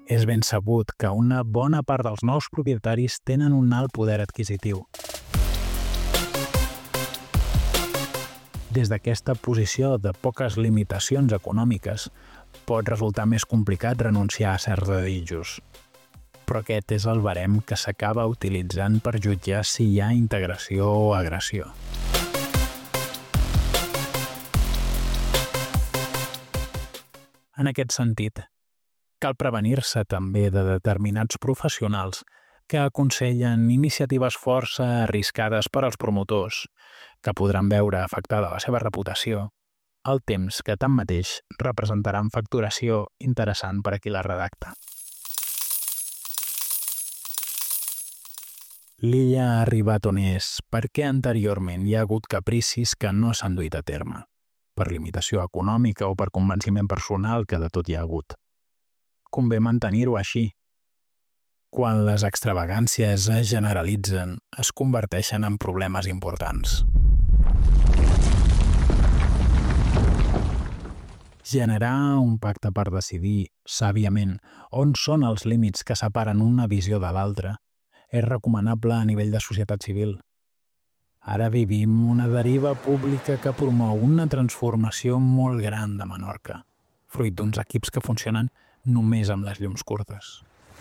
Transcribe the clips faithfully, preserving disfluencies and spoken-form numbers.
És ben sabut que una bona part dels nous propietaris tenen un alt poder adquisitiu. Des d'aquesta posició de poques limitacions econòmiques, pot resultar més complicat renunciar a certs desitjos. Però aquest és el barem que s'acaba utilitzant per jutjar si hi ha integració o agressió. En aquest sentit, cal prevenir-se també de determinats professionals que aconsellen iniciatives força arriscades per als promotors, que podran veure afectada la seva reputació, al temps que tanmateix representaran facturació interessant per a qui la redacta. L'illa ha arribat on és perquè anteriorment hi ha hagut capricis que no s'han duit a terme, per limitació econòmica o per convenciment personal que de tot hi ha hagut. Convé mantenir-ho així. Quan les extravagàncies es generalitzen, es converteixen en problemes importants. Generar un pacte per decidir, sàviament, on són els límits que separen una visió de l'altra és recomanable a nivell de societat civil. Ara vivim una deriva pública que promou una transformació molt gran de Menorca, fruit d'uns equips que funcionen només amb les llums curtes.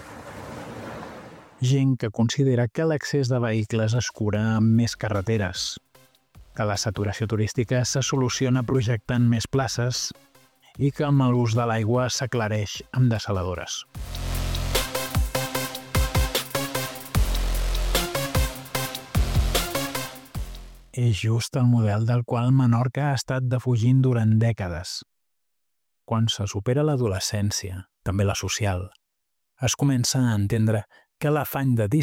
Gent que considera que l'accés de vehicles es cura amb més carreteres, que la saturació turística se soluciona projectant més places i que el mal ús de l'aigua s'aclareix amb dessaladores. És just el model del qual Menorca ha estat defugint durant dècades. Quan se supera l'adolescència, també la social, es comença a entendre que l'afany de